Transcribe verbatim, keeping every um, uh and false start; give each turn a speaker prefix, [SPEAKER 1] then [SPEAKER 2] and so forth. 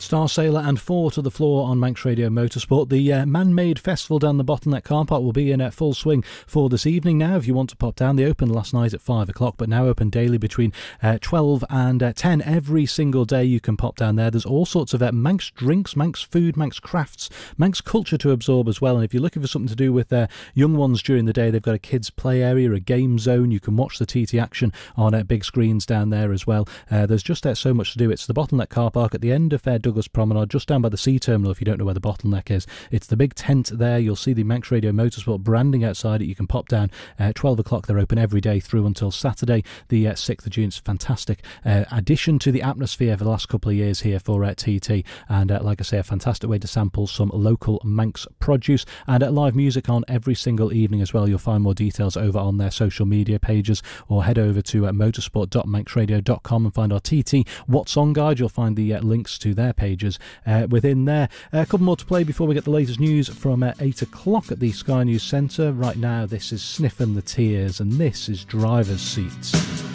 [SPEAKER 1] Star Sailor and four to the floor on Manx Radio Motorsport. The uh, man-made festival down the Bottleneck car park will be in uh, full swing for this evening now. If you want to pop down, they opened last night at five o'clock, but now open daily between uh, twelve and uh, ten. Every single day you can pop down there. There's all sorts of uh, Manx drinks, Manx food, Manx crafts, Manx culture to absorb as well. And if you're looking for something to do with uh, young ones during the day, they've got a kids' play area, a game zone. You can watch the T T action on uh, big screens down there as well. Uh, there's just uh, so much to do. It's the Bottleneck car park at the end of uh, Douglas Promenade, just down by the sea terminal if you don't know where the Bottleneck is. It's the big tent there. You'll see the Manx Radio Motorsport branding outside it. You can pop down at uh, twelve o'clock. They're open every day through until Saturday, the uh, sixth of June. It's a fantastic uh, addition to the atmosphere for the last couple of years here for uh, T T. And uh, like I say, a fantastic way to sample some local Manx produce. And uh, live music on every single evening as well. You'll find more details over on their social media pages, or head over to uh, motorsport dot manx radio dot com and find our T T What's On guide. You'll find the uh, links to their pages uh, within there. Uh, a couple more to play before we get the latest news from uh, eight o'clock at the Sky News Centre. Right now, this is Sniffing the Tears, and this is Driver's Seats.